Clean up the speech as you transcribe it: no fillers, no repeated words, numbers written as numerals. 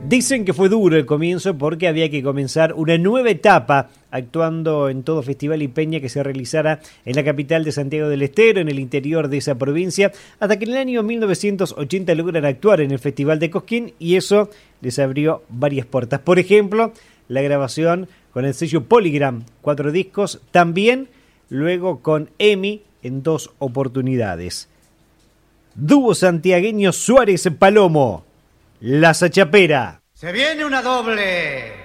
Dicen que fue duro el comienzo porque había que comenzar una nueva etapa actuando en todo festival y peña que se realizara en la capital de Santiago del Estero, en el interior de esa provincia, hasta que en el año 1980 logran actuar en el Festival de Cosquín y eso les abrió varias puertas. Por ejemplo, la grabación con el sello Polygram, 4 discos, también luego con EMI en 2 oportunidades. Dúo santiagueño Suárez Palomo, La Sachapera. Se viene una doble.